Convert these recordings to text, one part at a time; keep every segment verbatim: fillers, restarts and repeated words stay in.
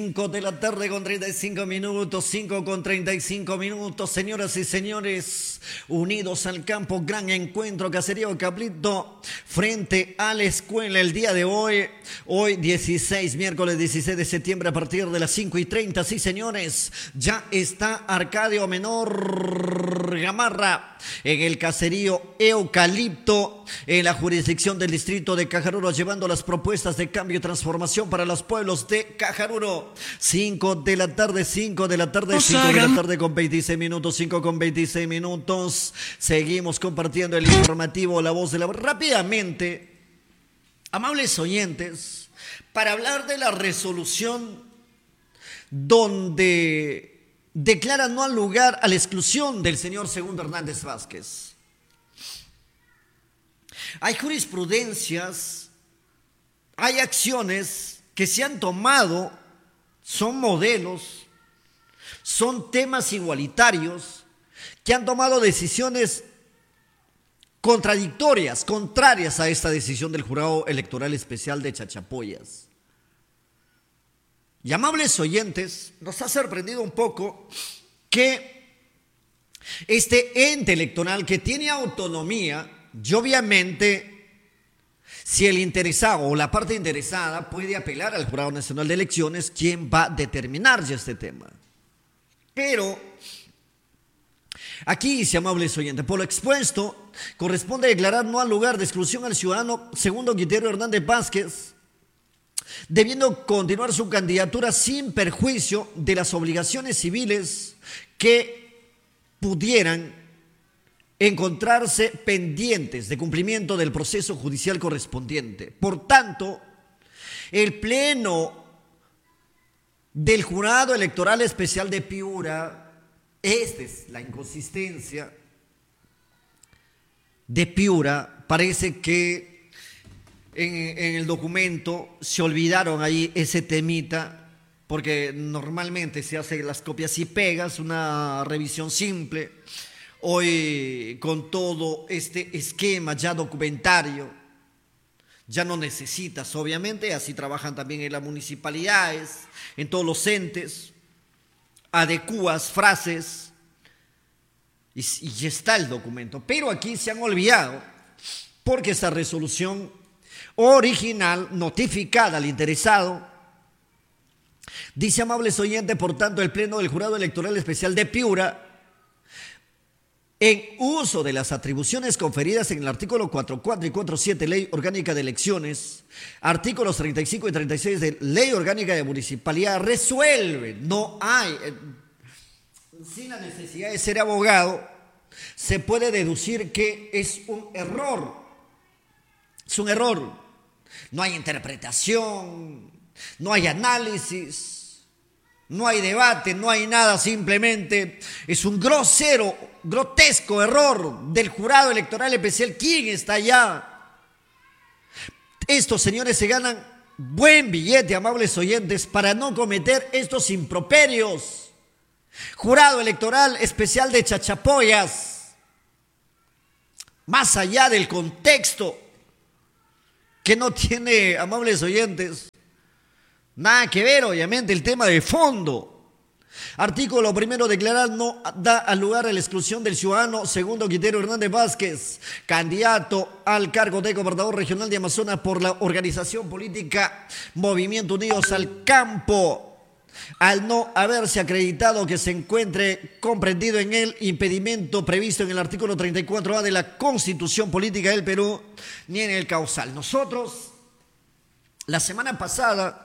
cinco de la tarde con treinta y cinco minutos, cinco con treinta y cinco minutos, señoras y señores, unidos al campo, gran encuentro, Caserío Cabrito, frente a la escuela el día de hoy, hoy dieciséis, miércoles dieciséis de septiembre a partir de las cinco y treinta, sí señores, ya está Arcadio Menor Gamarra en el Caserío Eucalipto, en la jurisdicción del distrito de Cajaruro, llevando las propuestas de cambio y transformación para los pueblos de Cajaruro. cinco de la tarde, cinco de la tarde, cinco de la tarde con veintiséis minutos, cinco con veintiséis minutos. Seguimos compartiendo el informativo La Voz de la Voz. Rápidamente, amables oyentes, para hablar de la resolución donde declara no al lugar a la exclusión del señor Segundo Hernández Vázquez. Hay jurisprudencias, hay acciones que se han tomado, son modelos, son temas igualitarios, que han tomado decisiones contradictorias, contrarias a esta decisión del Jurado Electoral Especial de Chachapoyas. Y amables oyentes, nos ha sorprendido un poco que este ente electoral que tiene autonomía, y obviamente si el interesado o la parte interesada puede apelar al Jurado Nacional de Elecciones, ¿quién va a determinar ya este tema? Pero aquí dice, amables oyentes, por lo expuesto, corresponde declarar no al lugar de exclusión al ciudadano Segundo Guiterro Hernández Vázquez, debiendo continuar su candidatura sin perjuicio de las obligaciones civiles que pudieran encontrarse pendientes de cumplimiento del proceso judicial correspondiente. Por tanto, el Pleno del Jurado Electoral Especial de Piura, esta es la inconsistencia de Piura, parece que en, en el documento se olvidaron ahí ese temita, porque normalmente se hacen las copias y pegas, una revisión simple. Hoy, con todo este esquema ya documentario, ya no necesitas, obviamente, así trabajan también en las municipalidades, en todos los entes, adecuas frases y, y ya está el documento. Pero aquí se han olvidado, porque esa resolución original, notificada al interesado, dice, amables oyentes, por tanto, el Pleno del Jurado Electoral Especial de Piura, en uso de las atribuciones conferidas en el artículo cuatro punto cuatro y cuatro punto siete Ley Orgánica de Elecciones, artículos treinta y cinco y treinta y seis de Ley Orgánica de Municipalidad, resuelve, no hay, eh, sin la necesidad de ser abogado, se puede deducir que es un error, es un error, no hay interpretación, no hay análisis, no hay debate, no hay nada, simplemente es un grosero, grotesco error del Jurado Electoral Especial. ¿Quién está allá? Estos señores se ganan buen billete, amables oyentes, para no cometer estos improperios. Jurado Electoral Especial de Chachapoyas, más allá del contexto, que no tiene, amables oyentes, nada que ver, obviamente, el tema de fondo. Artículo primero, declarar no da al lugar a la exclusión del ciudadano Segundo Guiterro Hernández Vázquez, candidato al cargo de gobernador regional de Amazonas por la organización política Movimiento Unidos al Campo, al no haberse acreditado que se encuentre comprendido en el impedimento previsto en el artículo treinta y cuatro A de la Constitución Política del Perú, ni en el causal. Nosotros, la semana pasada,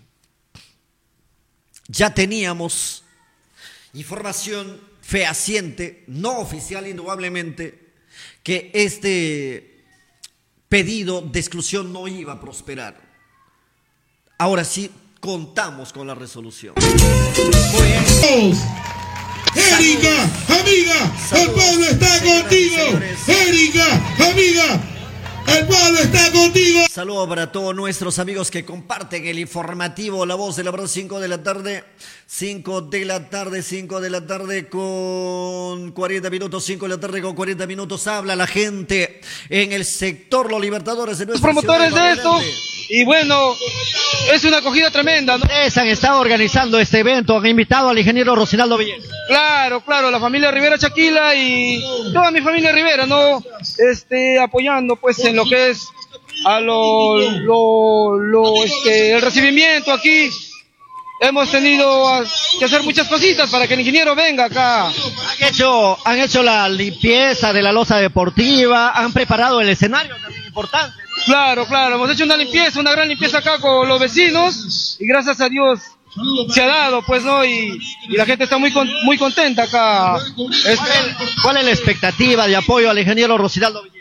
ya teníamos información fehaciente, no oficial indudablemente, que este pedido de exclusión no iba a prosperar. Ahora sí contamos con la resolución. Muy bien. Erika, amiga, el pueblo está contigo. Erika, amiga, el pueblo está contigo. Saludos para todos nuestros amigos que comparten el informativo La Voz de la Verdad, cinco de la tarde, cinco de la tarde, cinco de la tarde con cuarenta minutos, cinco de la tarde con cuarenta minutos. Habla la gente en el sector Los Libertadores de nuestra promotores ciudad de estos y bueno, es una acogida tremenda, ¿no? Ustedes han estado organizando este evento, han invitado al ingeniero Rocinaldo Villegas. Claro, claro, la familia Rivera Chaquila y toda mi familia Rivera, ¿no? Este, apoyando pues en lo que es a lo, lo, lo este, el recibimiento aquí. Hemos tenido que hacer muchas cositas para que el ingeniero venga acá. Han hecho, han hecho la limpieza de la losa deportiva, han preparado el escenario, también importante, ¿no? Claro, claro, hemos hecho una limpieza, una gran limpieza acá con los vecinos y gracias a Dios se ha dado, pues, ¿no? Y, y la gente está muy con, muy contenta acá. Es, ¿Cuál, es, ¿Cuál es la expectativa de apoyo al ingeniero Rocinaldo Villegas?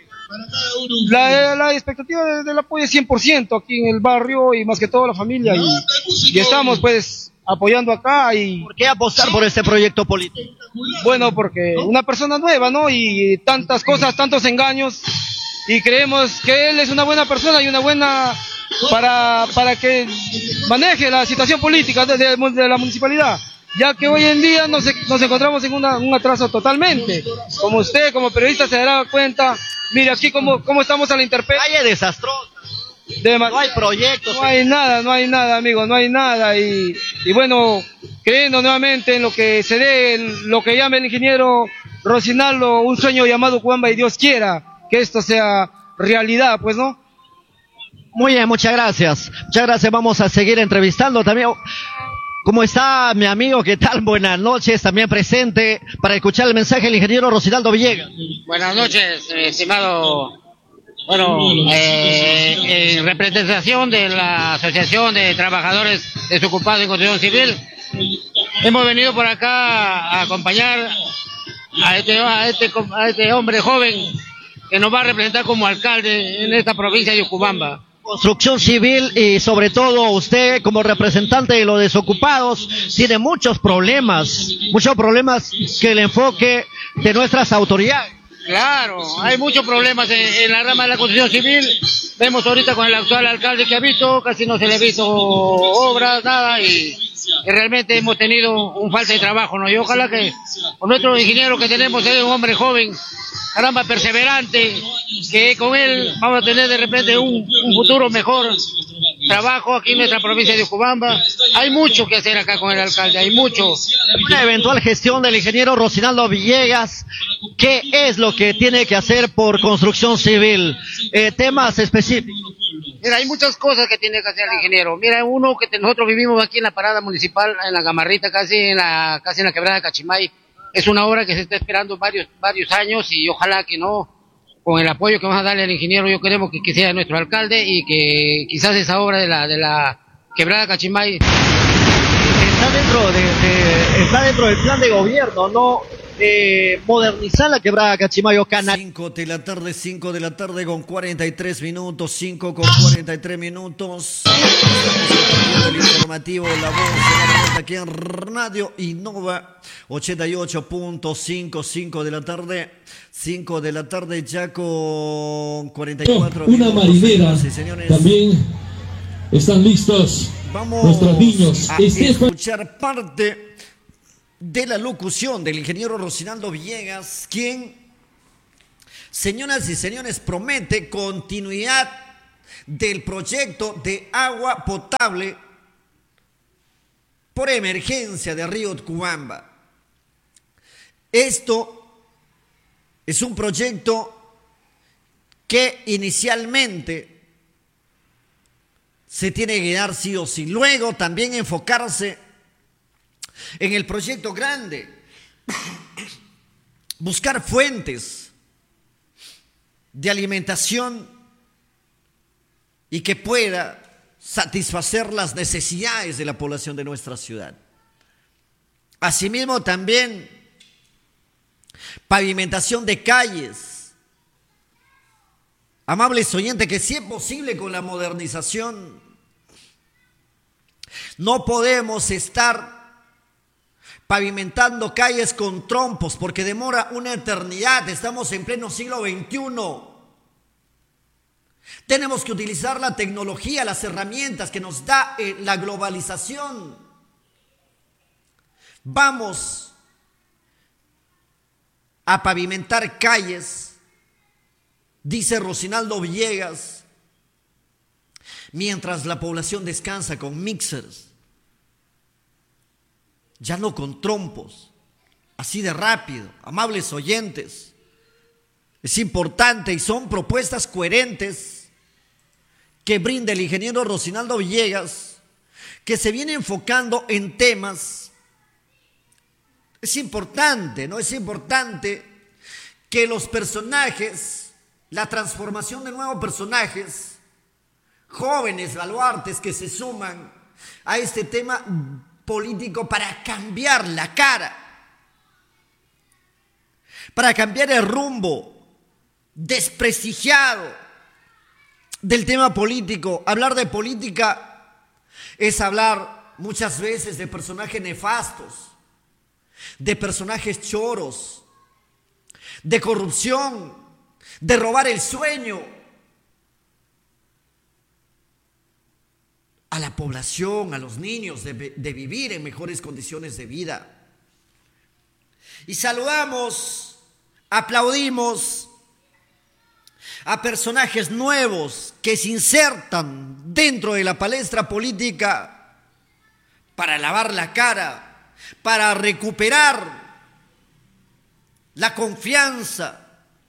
La, la expectativa del de apoyo es cien por ciento aquí en el barrio y más que todo la familia y, y estamos pues apoyando acá. Y ¿por qué apostar por este proyecto político? Bueno, porque una persona nueva, ¿no? Y tantas cosas, tantos engaños y creemos que él es una buena persona y una buena para, para que maneje la situación política de, de, de la municipalidad, ya que hoy en día nos, nos encontramos en una, un atraso totalmente. Como usted, como periodista, se dará cuenta. Mire, aquí como, como estamos a la intemperie. Calle desastrosa. De, no hay proyectos. No hay nada, no hay nada, amigo, no hay nada. Y, y bueno, creyendo nuevamente en lo que se dé, en lo que llame el ingeniero Rocinaldo, un sueño llamado Cuamba, y Dios quiera que esto sea realidad, pues, ¿no? Muy bien, muchas gracias. Muchas gracias, vamos a seguir entrevistando también. ¿Cómo está mi amigo? ¿Qué tal? Buenas noches, también presente para escuchar el mensaje del ingeniero Rocinaldo Villegas. Buenas noches, estimado, bueno, eh, en representación de la Asociación de Trabajadores Desocupados en Construcción Civil, hemos venido por acá a acompañar a este, a este, a este hombre joven que nos va a representar como alcalde en esta provincia de Yocubamba. Construcción Civil y sobre todo usted como representante de los desocupados tiene muchos problemas, muchos problemas que el enfoque de nuestras autoridades. Claro, hay muchos problemas en, en la rama de la construcción civil. Vemos ahorita con el actual alcalde que ha visto, casi no se le ha visto obras, nada, y, y realmente hemos tenido un falta de trabajo, ¿no? Y ojalá que con nuestro ingeniero que tenemos es un hombre joven, caramba, perseverante, que con él vamos a tener de repente un, un futuro mejor trabajo aquí en nuestra provincia de Yocubamba. Hay mucho que hacer acá con el alcalde, hay mucho. Una eventual gestión del ingeniero Rocinaldo Villegas, ¿qué es lo que tiene que hacer por construcción civil? Eh, temas específicos. Mira, hay muchas cosas que tiene que hacer el ingeniero. Mira, uno que te, nosotros vivimos aquí en la parada municipal, en la Gamarrita, casi en la, casi en la quebrada de Cachimay. Es una obra que se está esperando varios, varios años y ojalá que no, con el apoyo que vamos a darle al ingeniero, yo queremos que, que sea nuestro alcalde y que quizás esa obra de la, de la quebrada Cachimay está dentro de, de está dentro del plan de gobierno, ¿no? Eh, modernizar la quebrada Cachimayo Canal. cinco de la tarde, cinco de la tarde con cuarenta y tres minutos, cinco con cuarenta y tres minutos. El informativo La Voz de la Nota aquí en Radio Innova ochenta y ocho punto cinco, cinco de la tarde, cinco de la tarde ya con cuarenta y cuatro oh, una minutos. marinera Sí, señores. También están listos. Vamos nuestros niños. a Estefan... escuchar parte de la locución del ingeniero Rocinaldo Villegas, quien, señoras y señores, promete continuidad del proyecto de agua potable por emergencia de Río Yocubamba. Esto es un proyecto que inicialmente se tiene que dar sí o sí. Luego también enfocarse en el proyecto grande, buscar fuentes de alimentación y que pueda satisfacer las necesidades de la población de nuestra ciudad. Asimismo también pavimentación de calles. Amables oyentes, que si es posible con la modernización, no podemos estar pavimentando calles con trompos porque demora una eternidad. Estamos en pleno siglo veintiuno. Tenemos que utilizar la tecnología, las herramientas que nos da eh, la globalización. Vamos a pavimentar calles, dice Rocinaldo Villegas, mientras la población descansa con mixers, ya no con trompos, así de rápido. Amables oyentes, es importante y son propuestas coherentes que brinda el ingeniero Rocinaldo Villegas, que se viene enfocando en temas. Es importante, ¿no? Es importante que los personajes, la transformación de nuevos personajes, jóvenes baluartes que se suman a este tema político para cambiar la cara, para cambiar el rumbo desprestigiado del tema político. Hablar de política es hablar muchas veces de personajes nefastos, de personajes choros, de corrupción, de robar el sueño a la población, a los niños, de, de vivir en mejores condiciones de vida. Y saludamos, aplaudimos a personajes nuevos que se insertan dentro de la palestra política para lavar la cara, para recuperar la confianza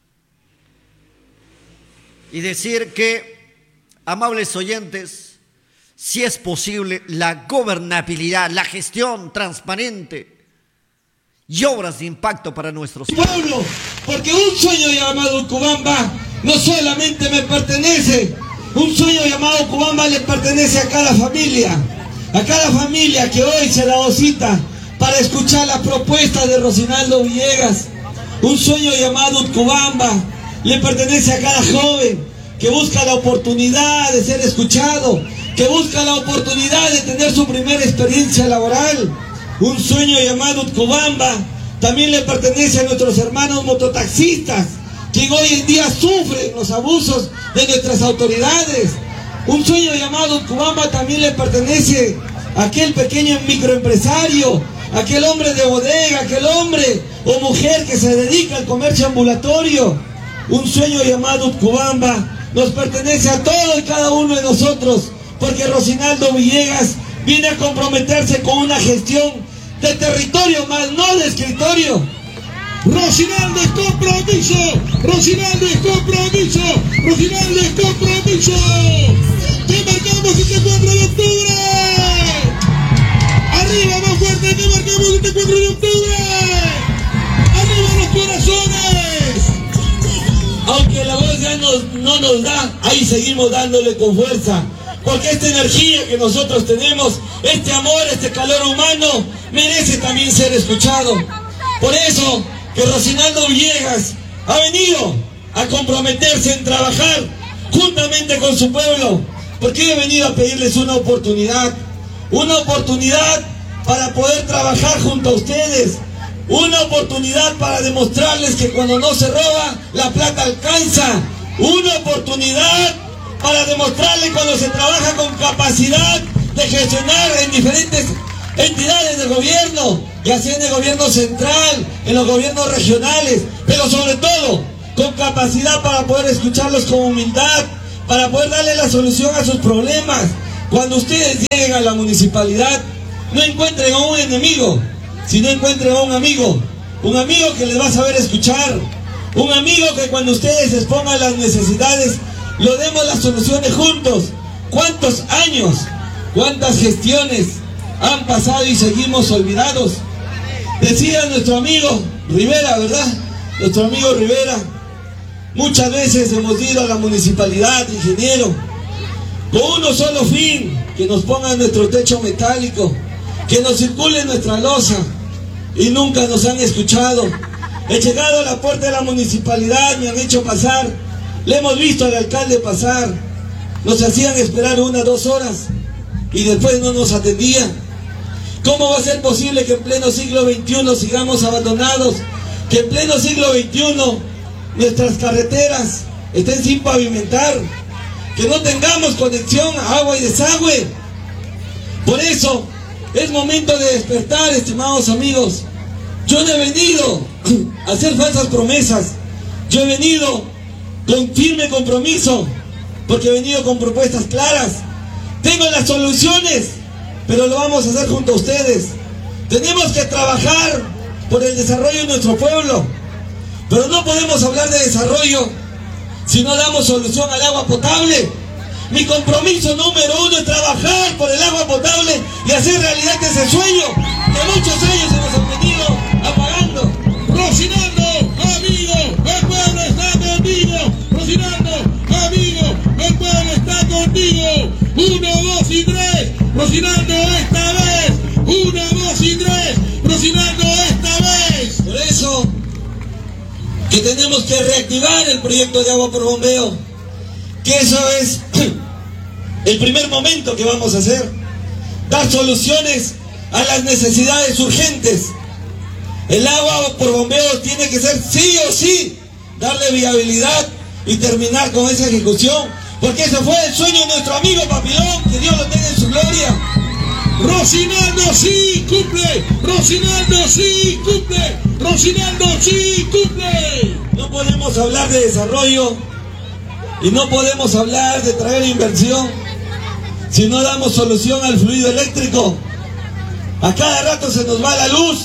y decir que, amables oyentes, si es posible la gobernabilidad, la gestión transparente y obras de impacto para nuestros pueblos, porque un sueño llamado Cubamba no solamente me pertenece, un sueño llamado Cubamba le pertenece a cada familia, a cada familia que hoy se da cita para escuchar las propuestas de Rocinaldo Villegas. Un sueño llamado Cubamba le pertenece a cada joven que busca la oportunidad de ser escuchado, que busca la oportunidad de tener su primera experiencia laboral. Un sueño llamado Cubamba también le pertenece a nuestros hermanos mototaxistas, quien hoy en día sufren los abusos de nuestras autoridades. Un sueño llamado Cubamba también le pertenece a aquel pequeño microempresario, aquel hombre de bodega, aquel hombre o mujer que se dedica al comercio ambulatorio. Un sueño llamado Cubamba nos pertenece a todos y cada uno de nosotros, porque Rocinaldo Villegas viene a comprometerse con una gestión de territorio, más no de escritorio. Rocinaldo es compromiso, Rocinaldo es compromiso, Rocinaldo es compromiso. Te marcamos este cuatro de octubre. Arriba más fuerte, te marcamos este cuatro de octubre. Arriba los corazones. Aunque la voz ya nos, no nos da, ahí seguimos dándole con fuerza. Porque esta energía que nosotros tenemos, este amor, este calor humano, merece también ser escuchado. Por eso que Rocinaldo Villegas ha venido a comprometerse en trabajar juntamente con su pueblo, porque he venido a pedirles una oportunidad, una oportunidad para poder trabajar junto a ustedes, una oportunidad para demostrarles que cuando no se roba, la plata alcanza, una oportunidad para demostrarles cuando se trabaja con capacidad de gestionar en diferentes entidades del gobierno, ya sea en el gobierno central, en los gobiernos regionales, pero sobre todo con capacidad para poder escucharlos con humildad, para poder darle la solución a sus problemas. Cuando ustedes lleguen a la municipalidad, no encuentren a un enemigo, sino encuentren a un amigo, un amigo que les va a saber escuchar, un amigo que cuando ustedes expongan las necesidades, lo demos las soluciones juntos. ¿Cuántos años, cuántas gestiones han pasado y seguimos olvidados? Decía nuestro amigo Rivera, ¿verdad? Nuestro amigo Rivera, muchas veces hemos ido a la municipalidad, ingeniero, con uno solo fin, que nos pongan nuestro techo metálico, que nos circule nuestra losa, y nunca nos han escuchado. He llegado a la puerta de la municipalidad, me han hecho pasar, le hemos visto al alcalde pasar, nos hacían esperar una, dos horas, y después no nos atendían. ¿Cómo va a ser posible que en pleno siglo veintiuno sigamos abandonados? Que en pleno siglo veintiuno nuestras carreteras estén sin pavimentar, que no tengamos conexión a agua y desagüe. Por eso es momento de despertar, estimados amigos. Yo no he venido a hacer falsas promesas, yo he venido con firme compromiso, porque he venido con propuestas claras. tengo las soluciones, pero lo vamos a hacer junto a ustedes. Tenemos que trabajar por el desarrollo de nuestro pueblo, pero no podemos hablar de desarrollo si no damos solución al agua potable. Mi compromiso número uno es trabajar por el agua potable y hacer realidad ese sueño que muchos años se nos han venido apagando. Rocinaldo, amigo, el pueblo está contigo. Rocinaldo, amigo, el pueblo está contigo. Uno, dos y tres. Rocinaldo esta vez. Uno, dos y tres. Rocinaldo esta vez. Por eso que tenemos que reactivar el proyecto de agua por bombeo, que eso es el primer momento que vamos a hacer, dar soluciones a las necesidades urgentes. El agua por bombeo tiene que ser sí o sí, darle viabilidad y terminar con esa ejecución, porque ese fue el sueño de nuestro amigo Papilón, que Dios lo tenga en su gloria. Rocinaldo sí cumple, Rocinaldo sí cumple, Rocinaldo sí cumple. No podemos hablar de desarrollo y no podemos hablar de traer inversión si no damos solución al fluido eléctrico. A cada rato se nos va la luz,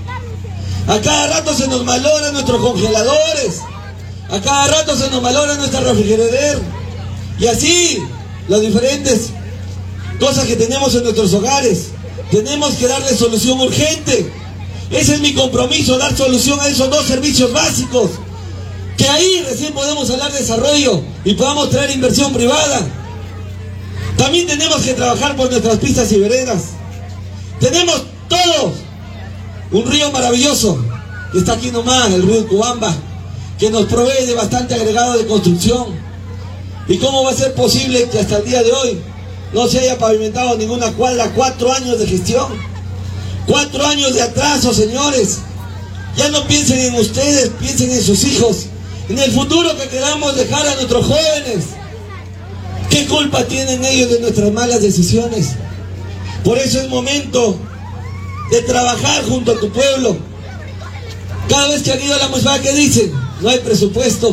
a cada rato se nos maloran nuestros congeladores, a cada rato se nos malora nuestra refrigerador, y así las diferentes cosas que tenemos en nuestros hogares. Tenemos que darle solución urgente. Ese es mi compromiso, dar solución a esos dos servicios básicos, que ahí recién podemos hablar de desarrollo y podamos traer inversión privada. También tenemos que trabajar por nuestras pistas y veredas. Tenemos todos un río maravilloso que está aquí nomás, el río Cubamba, que nos provee de bastante agregado de construcción. ¿Y cómo va a ser posible que hasta el día de hoy no se haya pavimentado ninguna cuadra? Cuatro años de gestión, cuatro años de atraso, señores. Ya no piensen en ustedes, piensen en sus hijos, en el futuro que queramos dejar a nuestros jóvenes. ¿Qué culpa tienen ellos de nuestras malas decisiones? Por eso es momento de trabajar junto a tu pueblo. Cada vez que han ido a la municipalidad, ¿qué dicen? No hay presupuesto.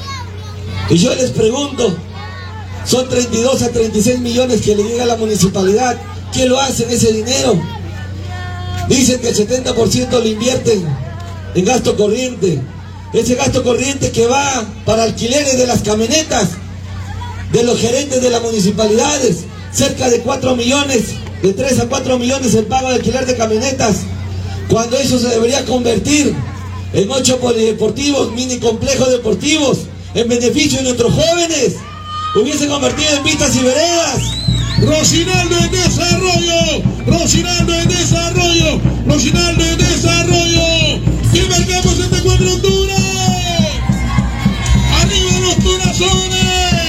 Y yo les pregunto, son treinta y dos a treinta y seis millones que le llega a la municipalidad. ¿Qué lo hacen ese dinero? Dicen que el setenta por ciento lo invierten en gasto corriente. Ese gasto corriente que va para alquileres de las camionetas de los gerentes de las municipalidades, cerca de cuatro millones, de tres a cuatro millones el pago de alquiler de camionetas, cuando eso se debería convertir en ocho polideportivos, mini complejos deportivos, en beneficio de nuestros jóvenes, hubiese convertido en pistas y veredas. Rocinaldo en desarrollo, Rocinaldo en desarrollo, Rocinaldo en desarrollo. ¿Qué marcamos este cuatro Honduras? ¡Arriba los corazones!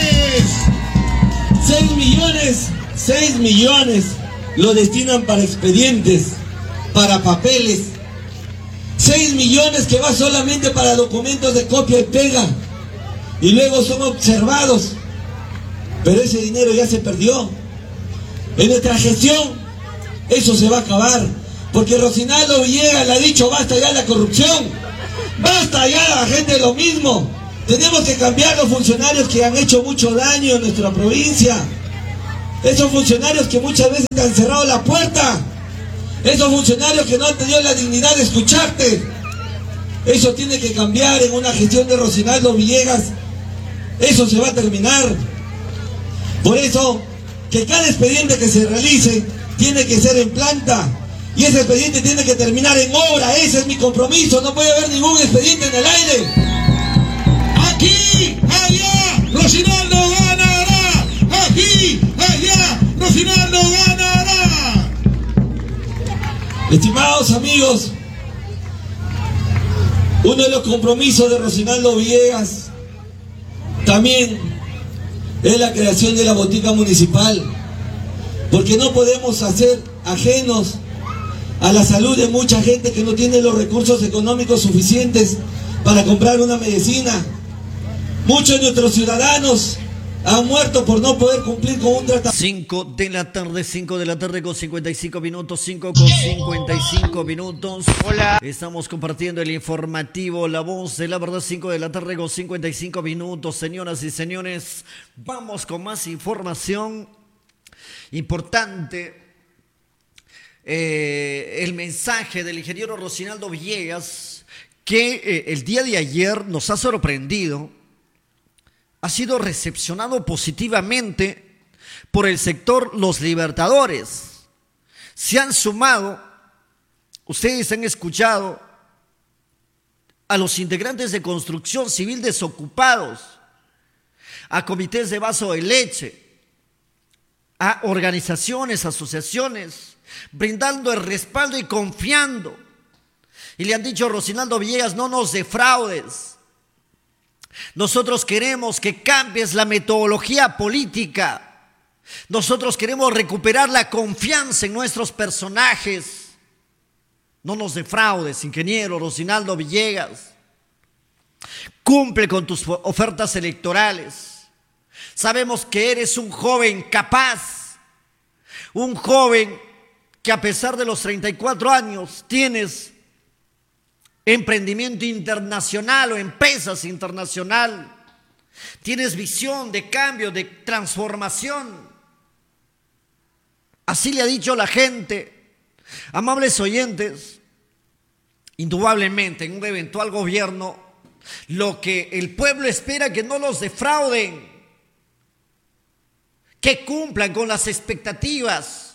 Seis millones, seis millones lo destinan para expedientes, para papeles. Seis millones que va solamente para documentos de copia y pega, y luego son observados. Pero ese dinero ya se perdió. En nuestra gestión eso se va a acabar, porque Rocinaldo Villegas le ha dicho basta ya la corrupción, basta ya la gente de lo mismo. Tenemos que cambiar los funcionarios que han hecho mucho daño en nuestra provincia, esos funcionarios que muchas veces te han cerrado la puerta, esos funcionarios que no han tenido la dignidad de escucharte. Eso tiene que cambiar en una gestión de Rocinaldo Villegas. Eso se va a terminar. Por eso que cada expediente que se realice tiene que ser en planta, y ese expediente tiene que terminar en obra. Ese es mi compromiso. No puede haber ningún expediente en el aire. Aquí, allá, Rocinaldo ganará. Aquí, allá, Rocinaldo ganará. Estimados amigos, uno de los compromisos de Rocinaldo Villegas también es la creación de la botica municipal, porque no podemos hacer ajenos a la salud de mucha gente que no tiene los recursos económicos suficientes para comprar una medicina. Muchos de nuestros ciudadanos han muerto por no poder cumplir con un tratamiento. cinco de la tarde, cinco de la tarde con cincuenta y cinco minutos, cinco con cincuenta y cinco minutos. Hola. Estamos compartiendo el informativo La Voz de la Verdad, cinco de la tarde con cincuenta y cinco minutos. Señoras y señores, vamos con más información. importante eh, el mensaje del ingeniero Rocinaldo Villegas, que eh, el día de ayer nos ha sorprendido, ha sido recepcionado positivamente por el sector Los Libertadores. Se han sumado, ustedes han escuchado, a los integrantes de Construcción Civil desocupados, a comités de vaso de leche, a organizaciones, asociaciones, brindando el respaldo y confiando. Y le han dicho a Rocinaldo Villegas: no nos defraudes. Nosotros queremos que cambies la metodología política. Nosotros queremos recuperar la confianza en nuestros personajes. No nos defraudes, ingeniero Rocinaldo Villegas. Cumple con tus ofertas electorales. Sabemos que eres un joven capaz, un joven que a pesar de los treinta y cuatro años tienes emprendimiento internacional o empresas internacional, tienes visión de cambio, de transformación. Así le ha dicho la gente. Amables oyentes, indudablemente en un eventual gobierno, lo que el pueblo espera es que no los defrauden, que cumplan con las expectativas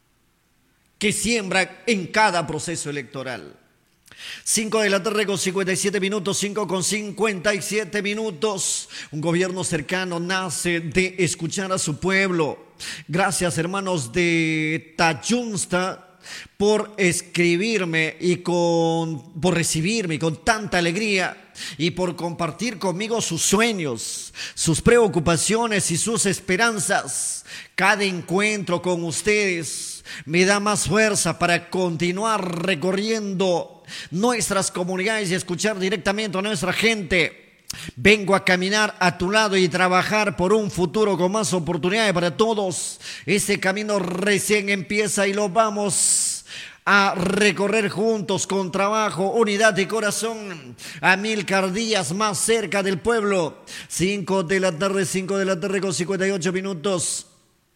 que siembran en cada proceso electoral. cinco de la tarde con cincuenta y siete minutos, cinco con cincuenta y siete minutos. Un gobierno cercano nace de escuchar a su pueblo. Gracias, hermanos de Tayunsta, por escribirme y con, por recibirme con tanta alegría y por compartir conmigo sus sueños, sus preocupaciones y sus esperanzas. Cada encuentro con ustedes me da más fuerza para continuar recorriendo nuestras comunidades y escuchar directamente a nuestra gente. Vengo a caminar a tu lado y trabajar por un futuro con más oportunidades para todos. Ese camino recién empieza y lo vamos a recorrer juntos con trabajo, unidad y corazón. Amílcar Díaz, más cerca del pueblo. cinco de la tarde, cinco de la tarde con cincuenta y ocho minutos.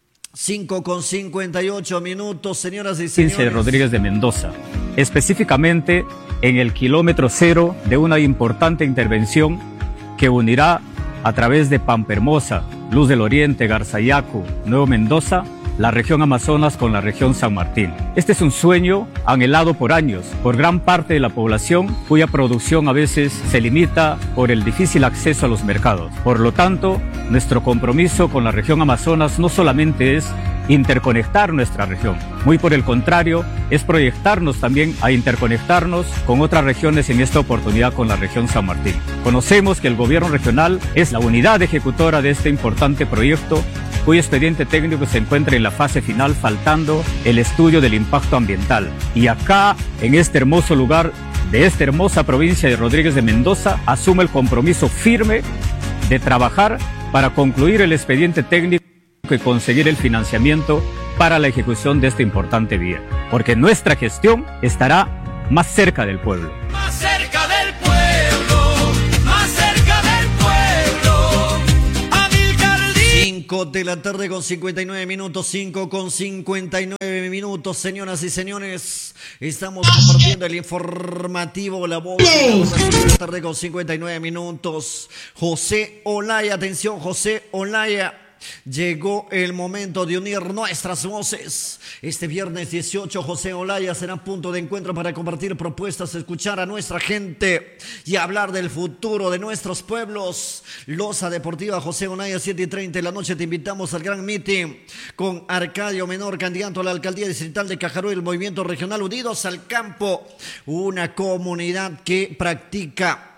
cinco con cincuenta y ocho minutos, señoras y señores. de Rodríguez de Mendoza, específicamente en el kilómetro cero de una importante intervención que unirá a través de Pampa Hermosa, Luz del Oriente, Garzayacu, Nuevo Mendoza, la región Amazonas con la región San Martín. Este es un sueño anhelado por años por gran parte de la población, cuya producción a veces se limita por el difícil acceso a los mercados. Por lo tanto, nuestro compromiso con la región Amazonas no solamente es interconectar nuestra región, muy por el contrario, es proyectarnos también a interconectarnos con otras regiones, en esta oportunidad con la región San Martín. Conocemos que el gobierno regional es la unidad ejecutora de este importante proyecto, cuyo expediente técnico se encuentra en la fase final, faltando el estudio del impacto ambiental. Y acá, en este hermoso lugar de esta hermosa provincia de Rodríguez de Mendoza, asume el compromiso firme de trabajar para concluir el expediente técnico y conseguir el financiamiento para la ejecución de esta importante vía, porque nuestra gestión estará más cerca del pueblo. Más cerca del pueblo, más cerca del pueblo. Amílcar Díaz. cinco de la tarde con cincuenta y nueve minutos, cinco con cincuenta y nueve minutos, señoras y señores. Estamos compartiendo el informativo La Voz de la tarde con cincuenta y nueve minutos. José Olaya, atención, José Olaya. Llegó el momento de unir nuestras voces. Este viernes dieciocho, José Olaya será punto de encuentro para compartir propuestas, escuchar a nuestra gente y hablar del futuro de nuestros pueblos. Loza Deportiva, José Olaya, siete y treinta de la noche. Te invitamos al gran meeting con Arcadio Menor, candidato a la alcaldía distrital de Cajaruy, el Movimiento Regional Unidos al Campo, una comunidad que practica,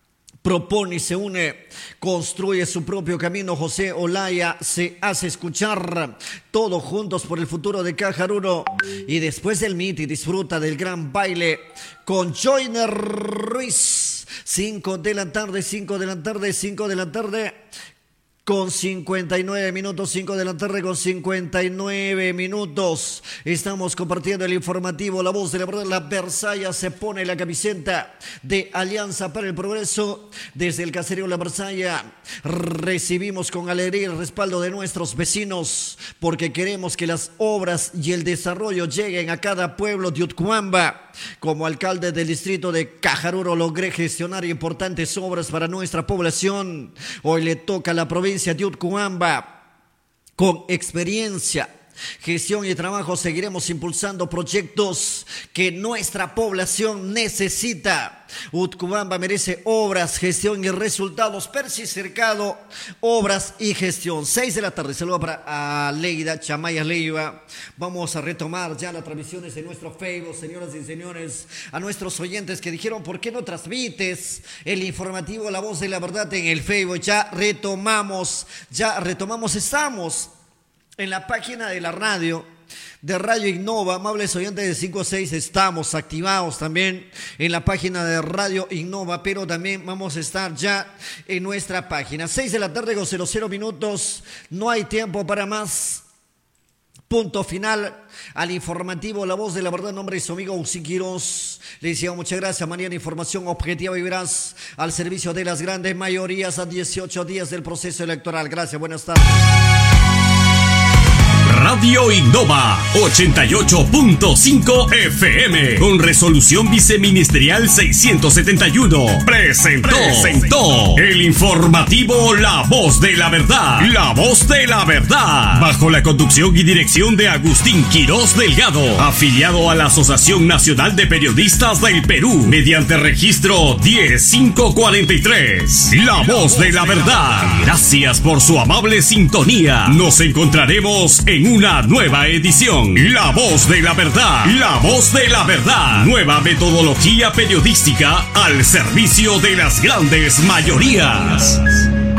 propone y se une, construye su propio camino. José Olaya se hace escuchar, todos juntos por el futuro de Cajarulo. Y después del meeting disfruta del gran baile con Joyner Ruiz. cinco de la tarde, cinco de la tarde, cinco de la tarde con cincuenta y nueve minutos, cinco de la tarde con cincuenta y nueve minutos. Estamos compartiendo el informativo La Voz de la Verdad. La Versalla se pone la camiseta de Alianza para el Progreso. Desde el caserío La Versalla recibimos con alegría el respaldo de nuestros vecinos, porque queremos que las obras y el desarrollo lleguen a cada pueblo de Utcuamba. Como alcalde del distrito de Cajaruro logré gestionar importantes obras para nuestra población. Hoy le toca a la provincia de Utcuamba. Con experiencia, gestión y trabajo seguiremos impulsando proyectos que nuestra población necesita. Utcuamba merece obras, gestión y resultados. Percy Cercado, obras y gestión. seis de la tarde, saludo para a Leida Chamaya Leiva. Vamos a retomar ya las transmisiones de nuestro Facebook, señoras y señores. A nuestros oyentes que dijeron, ¿por qué no transmites el informativo La Voz de la Verdad en el Facebook? Ya retomamos, ya retomamos, estamos en la página de la radio, de Radio Innova. Amables oyentes de cinco a seis, estamos activados también en la página de Radio Innova, pero también vamos a estar ya en nuestra página. seis de la tarde con cero cero minutos, no hay tiempo para más. Punto final al informativo La Voz de la Verdad. En nombre de su amigo Uxi Quiroz, le decía muchas gracias. Mañana información objetiva y veraz al servicio de las grandes mayorías a dieciocho días del proceso electoral. Gracias, buenas tardes. Radio Innova ochenta y ocho punto cinco F M con resolución viceministerial seiscientos setenta y uno presentó, presentó el informativo La Voz de la Verdad. La Voz de la Verdad, bajo la conducción y dirección de Agustín Quiroz Delgado, afiliado a la Asociación Nacional de Periodistas del Perú, mediante registro diez mil quinientos cuarenta y tres. La Voz de la Verdad. Gracias por su amable sintonía. Nos encontraremos en una nueva edición. La Voz de la Verdad. La Voz de la Verdad. Nueva metodología periodística al servicio de las grandes mayorías.